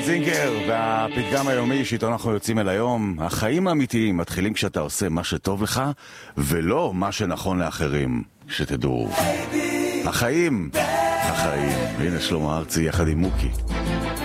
זינגר והפתגם היומי שאיתו אנחנו יוצאים אל היום. החיים האמיתיים מתחילים כשאתה עושה מה שטוב לך ולא מה שנכון לאחרים. שתדעו החיים. הנה שלמה ארצי יחד עם מוקי.